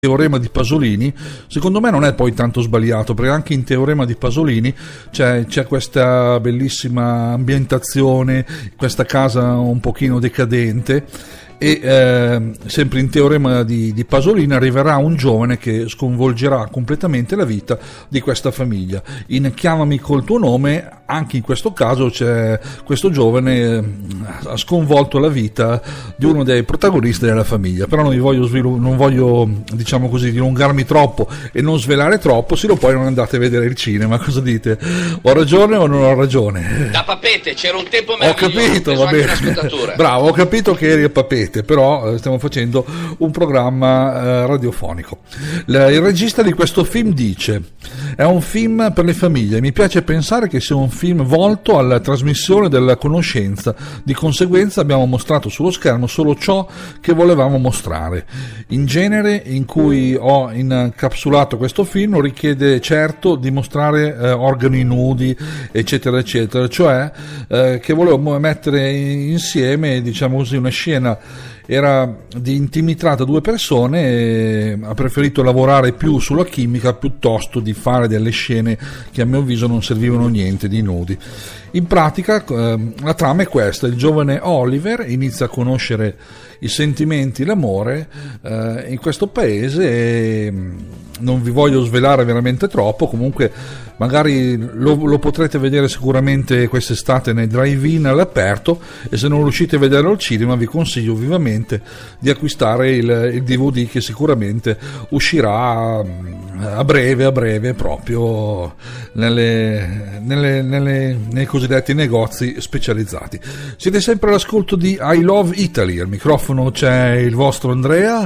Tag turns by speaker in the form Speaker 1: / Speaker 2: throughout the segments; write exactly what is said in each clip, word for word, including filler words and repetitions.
Speaker 1: Teorema di Pasolini, secondo me non è poi tanto sbagliato, perché anche in Teorema di Pasolini c'è, c'è questa bellissima ambientazione, questa casa un pochino decadente. E eh, sempre in Teorema di, di Pasolini arriverà un giovane che sconvolgerà completamente la vita di questa famiglia. In Chiamami col tuo nome, anche in questo caso c'è questo giovane eh, ha sconvolto la vita di uno dei protagonisti della famiglia. Però non vi voglio, svilu- non voglio diciamo così dilungarmi troppo e non svelare troppo, se no poi non andate a vedere il cinema. Cosa dite? Ho ragione o non ho ragione?
Speaker 2: Da Papete, c'era un tempo meraviglioso.
Speaker 1: Ho capito, va bene. Bravo, ho capito che eri a Papete, però stiamo facendo un programma eh, radiofonico. La, il regista di questo film dice: è un film per le famiglie, mi piace pensare che sia un film volto alla trasmissione della conoscenza, di conseguenza abbiamo mostrato sullo schermo solo ciò che volevamo mostrare. In genere in cui ho incapsulato questo film richiede certo di mostrare eh, organi nudi eccetera eccetera, cioè eh, che volevo mettere insieme, diciamo così, una scena era di intimità tra due persone e ha preferito lavorare più sulla chimica piuttosto di fare delle scene che a mio avviso non servivano niente di nudi. In pratica eh, la trama è questa: il giovane Oliver inizia a conoscere i sentimenti, l'amore eh, in questo paese e non vi voglio svelare veramente troppo, comunque magari lo, lo potrete vedere sicuramente quest'estate nei drive-in all'aperto, e se non riuscite a vederlo al cinema vi consiglio vivamente di acquistare il, il D V D, che sicuramente uscirà a breve a breve proprio nelle, nelle, nelle, nei cosiddetti negozi specializzati. Siete sempre all'ascolto di I Love Italy, al microfono c'è il vostro Andrea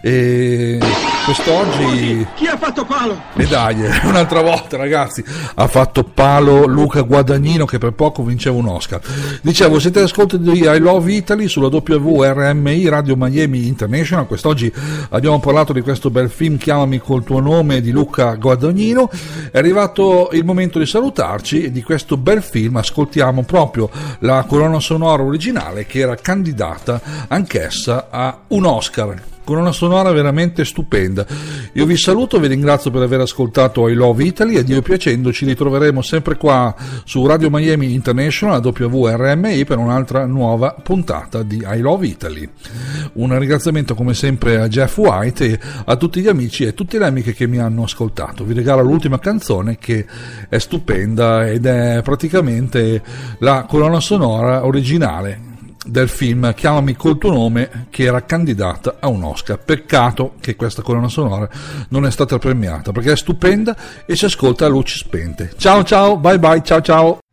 Speaker 1: e quest'oggi
Speaker 3: chi ha fatto palo?
Speaker 1: E dai, un'altra volta ragazzi, ha fatto palo Luca Guadagnino, che per poco vinceva un Oscar. Dicevo, siete all'ascolto di I Love Italy sulla W R M I Radio Miami International. Quest'oggi abbiamo parlato di questo bel film Chiamami col tuo nome di Luca Guadagnino. È arrivato il momento di salutarci. Di questo bel film ascoltiamo proprio la colonna sonora originale, che era candidata anch'essa a un Oscar. Colonna sonora veramente stupenda. Io vi saluto, vi ringrazio per aver ascoltato I Love Italy e Dio piacendo ci ritroveremo sempre qua su Radio Miami International, la W R M I, per un'altra nuova puntata di I Love Italy. Un ringraziamento come sempre a Jeff White e a tutti gli amici e tutte le amiche che mi hanno ascoltato. Vi regalo l'ultima canzone, che è stupenda ed è praticamente la colonna sonora originale del film Chiamami col tuo nome, che era candidata a un Oscar. Peccato che questa colonna sonora non è stata premiata, perché è stupenda e si ascolta a luci spente. Ciao ciao, bye bye, ciao ciao.